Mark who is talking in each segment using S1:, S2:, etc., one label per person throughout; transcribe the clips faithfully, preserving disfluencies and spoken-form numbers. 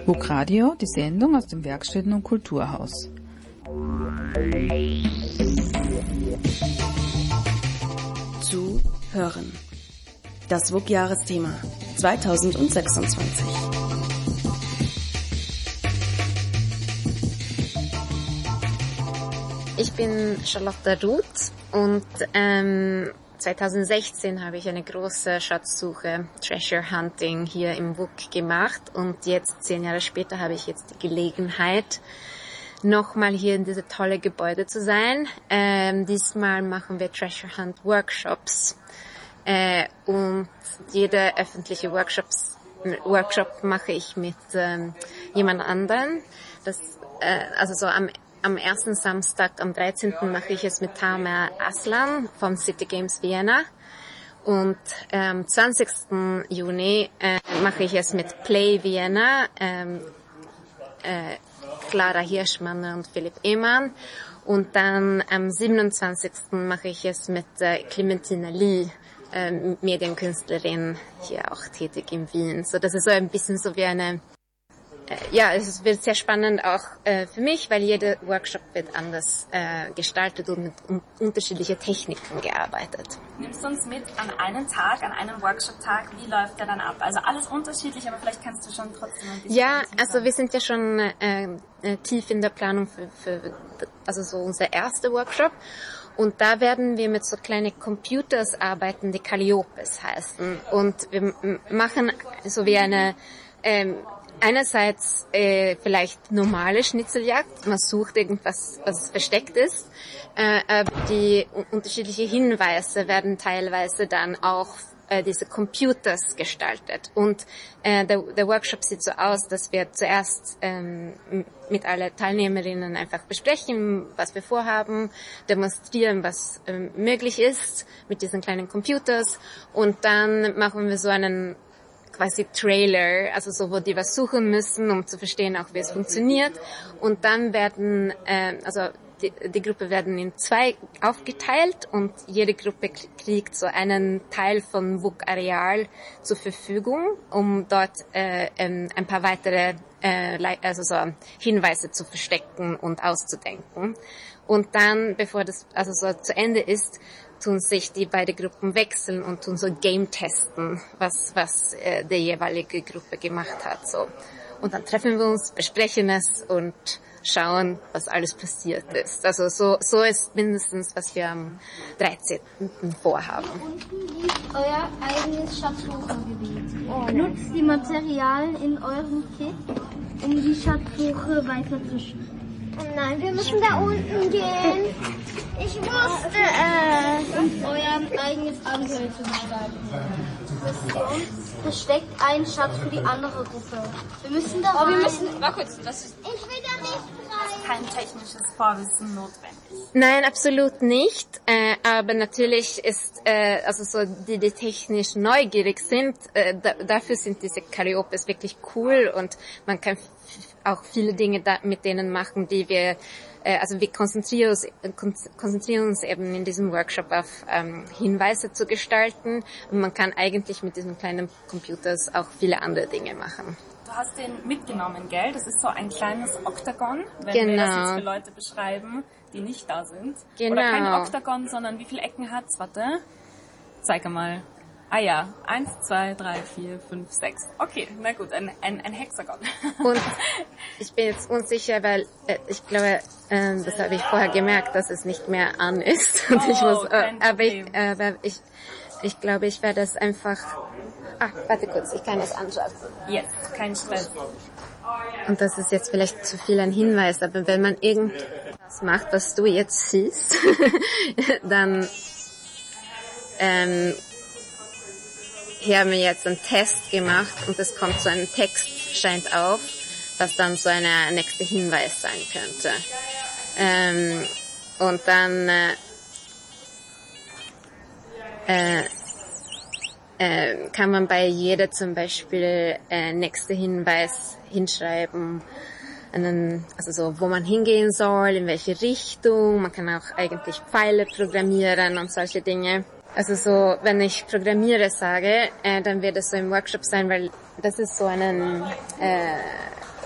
S1: W U K Radio, die Sendung aus dem Werkstätten- und Kulturhaus.
S2: Zu hören. Das W U K-Jahresthema zweitausendsechsundzwanzig.
S3: Ich bin Charlotte Ruth und ähm, zweitausendsechzehn habe ich eine große Schatzsuche, Treasure Hunting, hier im W U K gemacht und jetzt, zehn Jahre später, habe ich jetzt die Gelegenheit, nochmal hier in diese tolle Gebäude zu sein. Ähm, diesmal machen wir Treasure Hunt Workshops äh, und jede öffentliche Workshops, Workshop mache ich mit ähm, jemand anderen. Das, äh, also so am Am ersten Samstag, am dreizehnten mache ich es mit Tamer Aslan vom City Games Vienna. Und am ähm, zwanzigsten Juni äh, mache ich es mit Play Vienna, ähm, äh, Clara Hirschmann und Philipp Ehmann. Und dann am siebenundzwanzigsten mache ich es mit äh, Clementina Lee, äh, Medienkünstlerin, hier auch tätig in Wien. So, das ist so ein bisschen so wie eine... Ja, es wird sehr spannend auch äh, für mich, weil jeder Workshop wird anders äh, gestaltet und mit un- unterschiedlichen Techniken gearbeitet.
S4: Nimmst du uns mit an einen Tag, an einen Workshop-Tag? Wie läuft der dann ab? Also alles unterschiedlich, aber vielleicht kannst du schon trotzdem ein bisschen...
S3: Ja, also wir sind ja schon äh, äh, tief in der Planung für, für also so unser erster Workshop. Und da werden wir mit so kleinen Computers arbeiten, die Calliopes heißen. Und wir m- machen so wie eine... Ähm, Einerseits äh, vielleicht normale Schnitzeljagd, man sucht irgendwas, was versteckt ist, äh, aber die u- unterschiedlichen Hinweise werden teilweise dann auch äh, diese Computers gestaltet. Und äh, der, der Workshop sieht so aus, dass wir zuerst ähm, mit allen Teilnehmerinnen einfach besprechen, was wir vorhaben, demonstrieren, was ähm, möglich ist mit diesen kleinen Computers, und dann machen wir so einen quasi Trailer, also so, wo die was suchen müssen, um zu verstehen auch, wie es funktioniert. Und dann werden, äh, also die, die Gruppe werden in zwei aufgeteilt und jede Gruppe kriegt so einen Teil von W U K-Areal zur Verfügung, um dort äh, ein paar weitere äh, also so Hinweise zu verstecken und auszudenken. Und dann, bevor das also so zu Ende ist, tun sich die beiden Gruppen wechseln und tun so Game testen, was was äh, die jeweilige Gruppe gemacht hat. So. Und dann treffen wir uns, besprechen es und schauen, was alles passiert ist. Also so so ist mindestens, was wir am dreizehnten vorhaben.
S5: Unten liegt euer eigenes Schatzsuchergebiet. Oh, nutzt die Materialien in eurem Kit, um die Schatzsuche weiterzuführen.
S6: Oh nein, wir müssen da unten gehen. Ich wusste es.
S5: Und euer eigenes Abenteuer zu gestalten. Mission: versteckt einen Schatz für die andere Gruppe. Wir müssen da
S4: Oh, wir
S5: rein.
S4: müssen... War kurz, das ist
S6: Ich will da nicht rein.
S4: kein technisches Vorwissen notwendig.
S3: Nein, absolut nicht. Äh, aber natürlich ist, äh, also so die, die technisch neugierig sind, äh, da, dafür sind diese Calliopes wirklich cool, und man kann f- auch viele Dinge da, mit denen machen, die wir, äh, also wir konzentrieren uns, kon- konzentrieren uns eben in diesem Workshop auf ähm, Hinweise zu gestalten, und man kann eigentlich mit diesen kleinen Computers auch viele andere Dinge machen.
S4: Du hast den mitgenommen, gell? Das ist so ein kleines Oktagon, wenn
S3: Genau.
S4: wir das jetzt für Leute beschreiben, die nicht da sind.
S3: Genau.
S4: Oder kein Oktagon, sondern wie viele Ecken hat's? Warte. Zeig mal. Ah ja, eins, zwei, drei, vier, fünf, sechs. Okay, na gut, ein, ein, ein Hexagon.
S3: Und ich bin jetzt unsicher, weil äh, ich glaube, äh, das habe ich vorher gemerkt, dass es nicht mehr an ist. Und
S4: Oh,
S3: ich muss, äh,
S4: kein
S3: aber ich,
S4: Problem.
S3: äh, aber ich, ich glaube, ich werde es einfach. Ah, warte kurz, ich kann es anschauen.
S4: Yes, kein Stress.
S3: Und das ist jetzt vielleicht zu viel ein Hinweis, aber wenn man irgendwas macht, was du jetzt siehst, dann ähm, hier haben wir jetzt einen Test gemacht und es kommt so ein Text, scheint auf, was dann so ein nächster Hinweis sein könnte. Ähm, und dann äh, äh, äh, kann man bei jeder zum Beispiel äh, nächster Hinweis hinschreiben, einen, also so, wo man hingehen soll, in welche Richtung. Man kann auch eigentlich Pfeile programmieren und solche Dinge. Also so, wenn ich programmiere sage, äh, dann wird es so im Workshop sein, weil das ist so ein äh,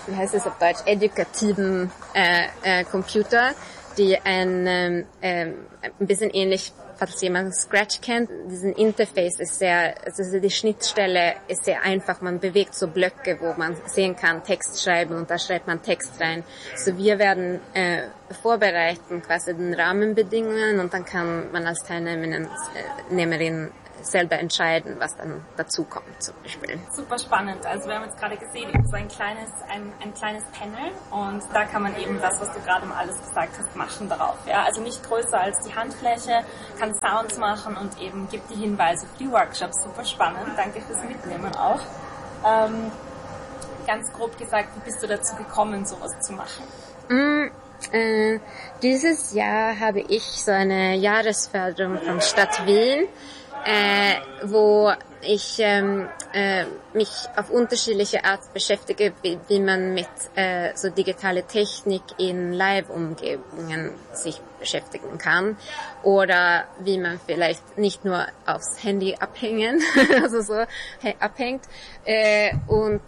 S3: wie heißt es auf Deutsch, edukativen äh, äh, Computer, die ein, ähm, äh, ein bisschen ähnlich, falls jemand Scratch kennt, diesen Interface ist sehr, also die Schnittstelle ist sehr einfach, man bewegt so Blöcke, wo man sehen kann, Text schreiben und da schreibt man Text rein. So wir werden äh, vorbereiten quasi den Rahmenbedingungen und dann kann man als Teilnehmerin äh, selber entscheiden, was dann dazu kommt zum Beispiel.
S4: Super spannend. Also wir haben jetzt gerade gesehen, eben so ein kleines, ein, ein kleines Panel und da kann man eben das, was du gerade mal alles gesagt hast, machen darauf. Ja? Also nicht größer als die Handfläche, kann Sounds machen und eben gibt die Hinweise für die Workshops. Super spannend. Danke fürs Mitnehmen auch. Ähm, ganz grob gesagt, wie bist du dazu gekommen, sowas zu machen?
S3: Mm. Äh, dieses Jahr habe ich so eine Jahresförderung von Stadt Wien, äh, wo ich ähm, äh, mich auf unterschiedliche Art beschäftige, wie, wie man mit äh, so digitale Technik in Live-Umgebungen sich beschäftigen kann oder wie man vielleicht nicht nur aufs Handy abhängen, also so abhängt äh, und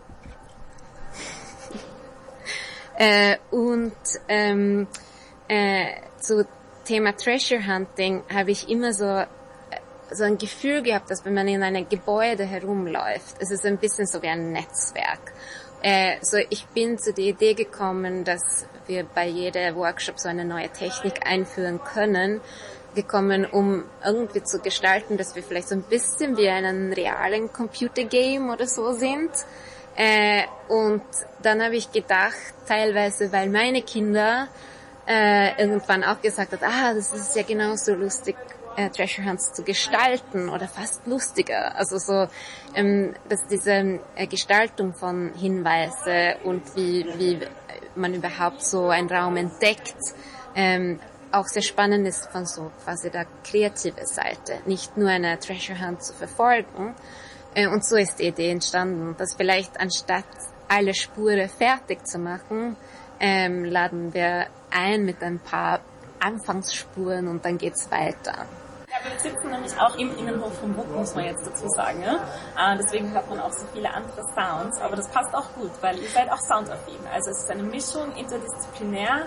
S3: Äh, und ähm, äh, zu Thema Treasure Hunting habe ich immer so so ein Gefühl gehabt, dass wenn man in einem Gebäude herumläuft, es ist ein bisschen so wie ein Netzwerk. Äh, so ich bin zu der Idee gekommen, dass wir bei jeder Workshop so eine neue Technik einführen können, gekommen, um irgendwie zu gestalten, dass wir vielleicht so ein bisschen wie einen realen Computergame oder so sind. Äh, und dann habe ich gedacht, teilweise, weil meine Kinder äh, irgendwann auch gesagt hat, ah, das ist ja genauso lustig, äh, Treasure Hunts zu gestalten oder fast lustiger. Also so, ähm, dass diese äh, Gestaltung von Hinweise und wie, wie man überhaupt so einen Raum entdeckt, ähm, auch sehr spannend ist von so quasi der kreative Seite, nicht nur eine Treasure Hunt zu verfolgen. Und so ist die Idee entstanden, dass vielleicht anstatt alle Spuren fertig zu machen, ähm, laden wir ein mit ein paar Anfangsspuren und dann geht's weiter.
S4: Ja, wir sitzen nämlich auch im Innenhof vom B U K, muss man jetzt dazu sagen. Ja? Äh, deswegen hört man auch so viele andere Sounds, aber das passt auch gut, weil ihr seid auch soundaffin. Also es ist eine Mischung, interdisziplinär.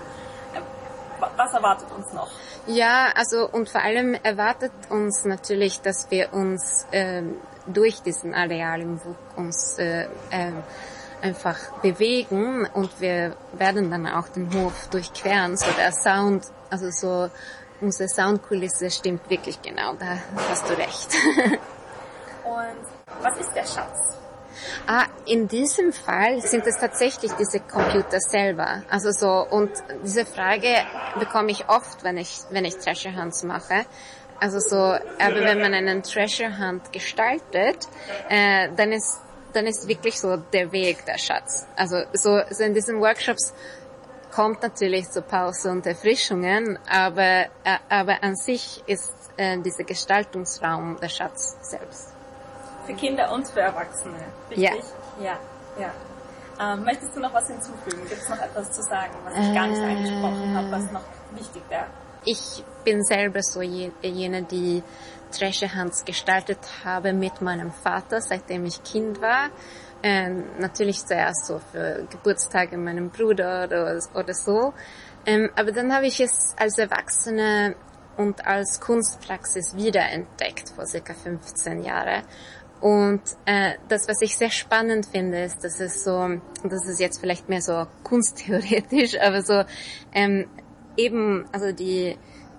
S4: Was erwartet uns noch?
S3: Ja, also und vor allem erwartet uns natürlich, dass wir uns ähm, durch diesen Areal im W U K uns äh, äh, einfach bewegen und wir werden dann auch den Hof durchqueren, so der Sound, also so unsere Soundkulisse stimmt wirklich genau, da hast du recht.
S4: Und was ist der Schatz?
S3: Ah, in diesem Fall sind es tatsächlich diese Computer selber. Also so, und diese Frage bekomme ich oft, wenn ich, wenn ich Treasure Hunts mache. Also so, aber wenn man einen Treasure Hunt gestaltet, äh, dann ist, dann ist wirklich so der Weg der Schatz. Also so, so in diesen Workshops kommt natürlich so Pause und Erfrischungen, aber, äh, aber an sich ist äh, dieser Gestaltungsraum der Schatz selbst.
S4: Für Kinder und für Erwachsene, richtig? Ja. Ja, ja. Ähm, möchtest du noch was hinzufügen? Gibt es noch etwas zu sagen, was ich äh, gar nicht angesprochen habe, was noch wichtig wäre?
S3: Ich bin selber so jene, die Treasure Hunts gestaltet habe mit meinem Vater, seitdem ich Kind war. Ähm, natürlich zuerst so für Geburtstage meinem Bruder oder, oder so. Ähm, aber dann habe ich es als Erwachsene und als Kunstpraxis wiederentdeckt vor circa fünfzehn Jahren. Und äh, das, was ich sehr spannend finde, ist, dass es so, und das ist jetzt vielleicht mehr so kunsttheoretisch, aber so ähm, eben, also die,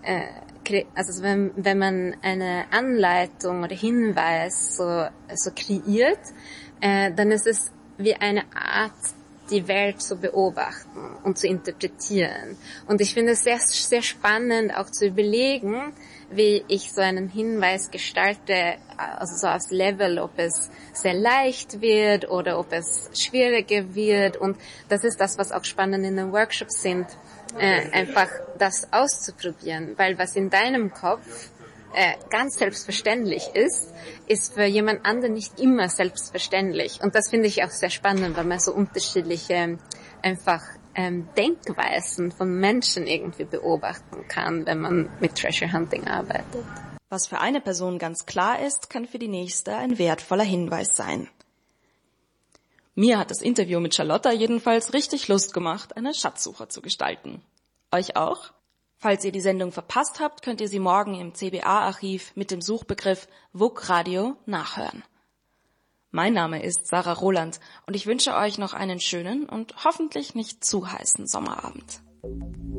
S3: äh, also wenn wenn man eine Anleitung oder Hinweis so so kreiert, äh, dann ist es wie eine Art, die Welt zu beobachten und zu interpretieren. Und ich finde es sehr sehr spannend, auch zu überlegen, wie ich so einen Hinweis gestalte, also so aufs Level, ob es sehr leicht wird oder ob es schwieriger wird. Und das ist das, was auch spannend in den Workshops sind, äh, einfach das auszuprobieren. Weil was in deinem Kopf äh, ganz selbstverständlich ist, ist für jemand anderen nicht immer selbstverständlich. Und das finde ich auch sehr spannend, weil man so unterschiedliche einfach ähm, Denkweisen von Menschen irgendwie beobachten kann, wenn man mit Treasure Hunting arbeitet.
S2: Was für eine Person ganz klar ist, kann für die nächste ein wertvoller Hinweis sein.
S7: Mir hat das Interview mit Charlotta jedenfalls richtig Lust gemacht, eine Schatzsuche zu gestalten. Euch auch? Falls ihr die Sendung verpasst habt, könnt ihr sie morgen im C B A-Archiv mit dem Suchbegriff W U K Radio nachhören. Mein Name ist Sarah Roland und ich wünsche euch noch einen schönen und hoffentlich nicht zu heißen Sommerabend.